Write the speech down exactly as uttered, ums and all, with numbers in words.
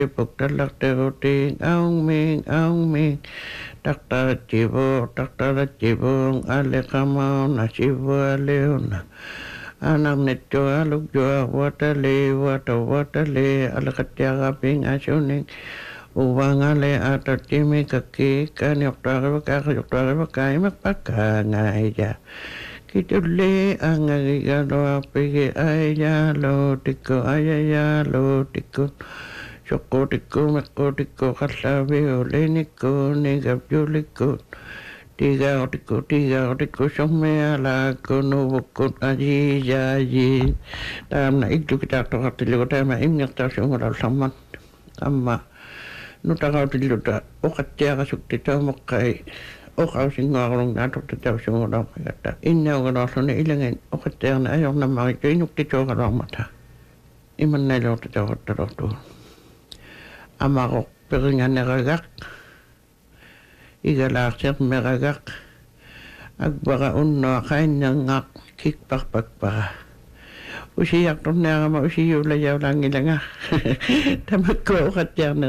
Bục đất lắc đều tình ông mình ông mình đặc ta chỉ vô đặc ta là chỉ vô ale kamau na chỉ vô leo na anak neto aluk jua watale wata watale alakatya ping asuning uwang ale atatimi kaki kan yokta ka ka yokta ka mak pakka ngai ja kitule angai ga lo pege ai ya lo tiko ai ya lo tiko Sokotiko makotiko kasabi oleniko negapuliko tiga otiko tiga otiko somea la kono bokot aji jaji tam na itu kita to hatilo tam im nyakta sumara samat amma nu taga tilo ta okatya ka sukti ta mokai o kau singarong na to ta sumara kata inna ngara sone ilangen okatya na ayo na mai inuk ti to ka mata iman na lo ta ta to Amarok peringan neragak igalakser meragak agbara unno kain ngak kik pak pak para usiyak to na ma usiyo la yaw lang ilanga tamak ko kat yan